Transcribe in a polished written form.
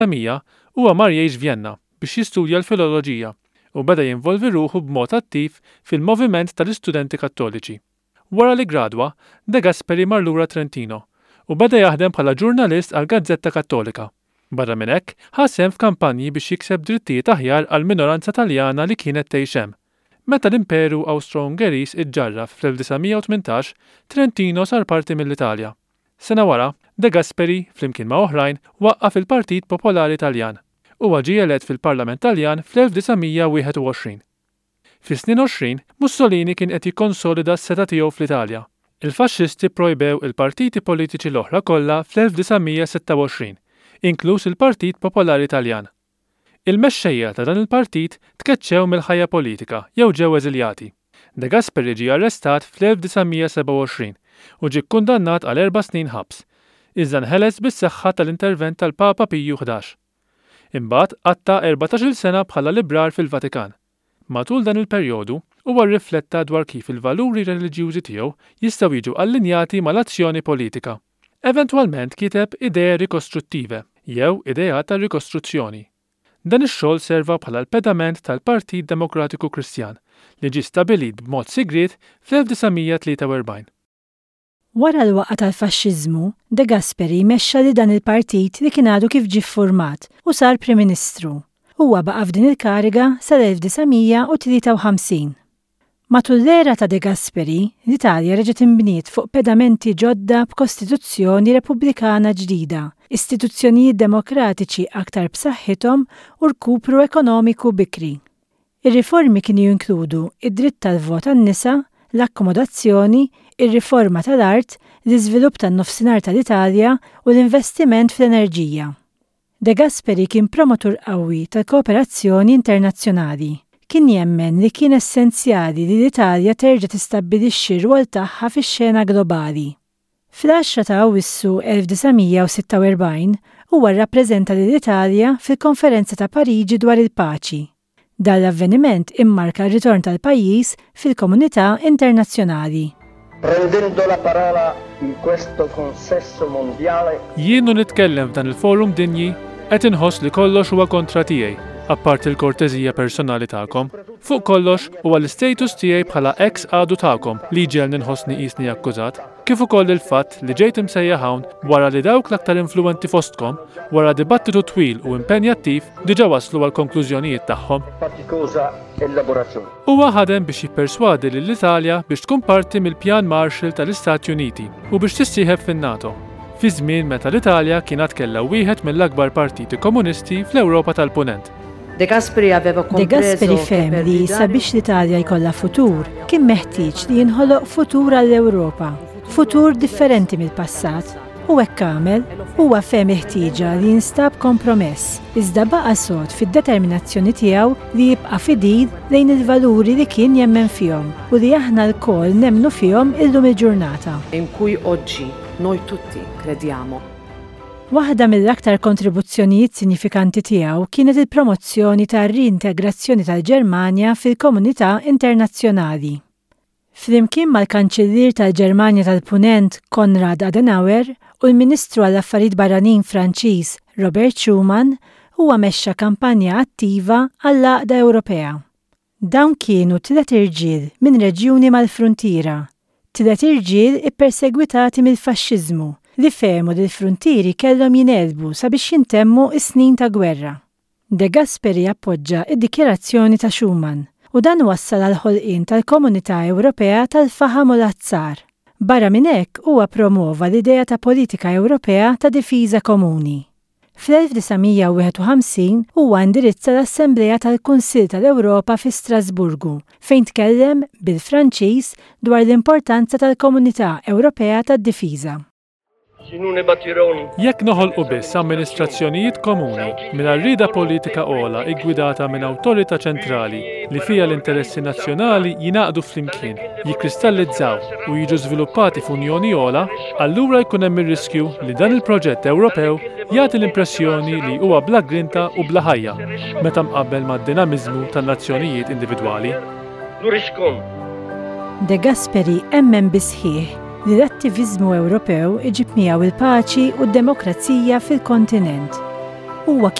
huwa mar jgħix Vienna biex jistudja l-filoloġija u beda jinvolvi ruħu b'mod attiv fil-moviment tal-istudenti Kattoliċi. Wara li gradwa, De Gasperi mar lura Trentino u beda jaħdem bħala ġurnalist għal Gazzetta Kattolika. Barra minn hekk, ħasem f'kampanji biex jikseb drittijiet aħjar għal minoranza Taljana li kienet tgħix hemm. Meta l-Imperu Awstro-Ungeris iġġarraf fl-1918, Trentino sar parti mill-Italja. Sena wara, De Gasperi, flimkien ma' oħrajn, waqqaf il-Partit Popolari Taljan. Huwa ġie elett fil-Parlament Taljan fl-1921. Fis-snin 20, Mussolini kien qed jikkonsolida s-seta tiegħu fl-Italja. Il-Faxxisti projbew il-partiti politiċi l-oħra kollha fl-1926, inkluż il-Partit Popolari Taljan. Il-mexxejja ta' dan il-partit tkeċċew mill-ħajja politika jew ġew eżiljati. De Gasperi ġie arrestat fl-1927 u ġie kkundannat għal 4 snin ħabs, iżda nħeles bis-seħħa tal-intervent tal-Papa Piju XI. Imbagħad qatta 14-il sena bħala librar fil-Vatikan. Matul dan il-perjodu huwa rrifletta dwar kif il-valuri reliġjużi tiegħu jistgħu jiġu allinjati mal-azzjoni politika. Eventwalment kiteb idee rikostruttive jew idejat ta' rikostruzzjoni. Dan ix-xogħol serva bħala l-pedament tal-Partit Demokratiku Kristjan li ġie stabbilit b'mod sigriet fl-1943. Wara l-waqgħa tal-Faxxiżmu, De Gasperi mexxa li dan il-partit li kien għadu kif ġie ffurmat u sar Prim Ministru. Huwa baqa' f'din il-kariga sal-1953. Matul l-era ta' De Gasperi, l-Italja reġgħet inbniet fuq pedamenti ġodda b'Kostituzzjoni Repubblikana ġdida, istituzzjonijiet demokratiċi aktar b'saħħithom u rkupru ekonomiku bikri. Ir-riformi kienu jinkludu id-dritt tal-vot tan-nisa, l-akkomodazzjoni, ir-riforma tal-art, l-iżvilupp tan-nofsinhar tal-Italja u l-investiment fl-enerġija. De Gasperi kien promotur qawwi tal-kooperazzjoni internazzjonali. Kien jemmen li kien essenzjali li l-Italja terġa' tistabbilixxi r-rwol tagħha fix-xena globali. Fl-10 ta' Awwissu 1946 huwa rrappreżenta lill-Italja fil-Konferenza ta' Pariġi dwar il-paċi. Dan l-avveniment immarka r-ritorn tal-pajjiż fil-komunità internazzjonali. Prendendo la parola in questo consesso mondiale. Jien nitkellem f'dan il-forum dinji qed inħoss li kollox huwa kontra tiegħi, apparti l-korteżija personali tagħkom. Fuq kollox huwa l-istatus tiegħi bħala ex għadu tagħkom li ġiel ninħossni qisni akkużat, kif ukoll il-fatt li ġejt imsejja hawn wara li dawk l-aktar influenti fostkom wara dibattitu twil u impenjattiv diġà waslu għal konklużjonijiet tagħhom. Huwa ħadem biex jipperswadi lill-Italja biex tkun parti mill-Pjan Marshall tal-Istati Uniti u biex tissieħeb fin-NATO, fi żmien meta l-Italja kienet kellha wieħed mill-akbar partiti komunisti fl-Ewropa tal-Punent. De Gasperi fehem li sabiex l-Italja jkollha futur kien meħtieġ li jinħoloq futur għall-Ewropa, futur differenti mill-passat. U hekk għamel, huwa fehem ħtieġa li jinstab kompromess, iżda baqa' sod fid-determinazzjoni tiegħu li jibqa' fidil lejn il-valuri li kien jemmen fihom u li aħna lkoll nemmnu fihom illum il-ġurnata. In cui oggi noi tutti crediamo. Waħda mill-aktar kontribuzzjonijiet sinifikanti tiegħu kienet il-promozzjoni tar-reintegrazzjoni tal-Ġermanja fil-komunità internazzjonali. Flimkien mal-Kanċellier tal-Ġermanja tal-Punent Konrad Adenauer u l-Ministru għall-Affarijiet Barranin Franċiż Robert Schuman huwa mexxa kampanja attiva għall-Għaqda Ewropea. Dawn kienu 3 irġiel minn reġjuni mal-fruntiera, 3 irġiel ippersegwitati mill-Faxxiżmu li fehmu li l-fruntieri kellhom jinelbu sabiex jintemmu s-snin ta' gwerra. De Gasperi appoġġa id-Dikjerazzjoni ta' Schuman u dan wassal għal ħolqien tal-Komunità Ewropea tal-Faħam u l-Azzar. Barra minn hekk huwa promova l-idea ta' politika Ewropea ta' difiża komuni. Fl-1951 huwa indirizza l-Assembleja tal-Kunsill tal-Ewropa fi Strasburgu fejn tkellem bil-Franċiż dwar l-importanza tal-Komunità Ewropea tad-Difiża. Jekk noħolqu biss amministrazzjonijiet komuni mingħajr rieda politika ogħla ggwidata minn awtorità ċentrali li fiha l-interessi nazzjonali jingħaqdu flimkien, jikkristallizzaw u jiġu żviluppati f'unjoni ogħla, allura jkun hemm ir-riskju li dan il-proġett Ewropew jagħti l-impressjoni li huwa bla grinta u bla ħajja meta mqabbel mad-dinamiżmu tan-nazzjonijiet individwali. De Gasperi emmen bisħieħ li l-attiviżmu Ewropew iġib miegħu il-paċi u d-demokrazija fil-kontinent. huwa